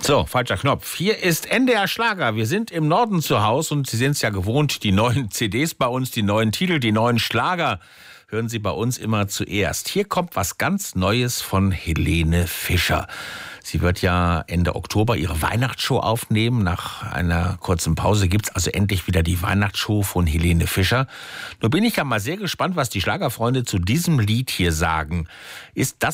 So, falscher Knopf. Hier ist NDR Schlager. Wir sind im Norden zu Hause und Sie sind es ja gewohnt, die neuen CDs bei uns, die neuen Titel, die neuen Schlager hören Sie bei uns immer zuerst. Hier kommt was ganz Neues von Helene Fischer. Sie wird ja Ende Oktober ihre Weihnachtsshow aufnehmen. Nach einer kurzen Pause gibt's also endlich wieder die Weihnachtsshow von Helene Fischer. Nur bin ich ja mal sehr gespannt, was die Schlagerfreunde zu diesem Lied hier sagen. Ist das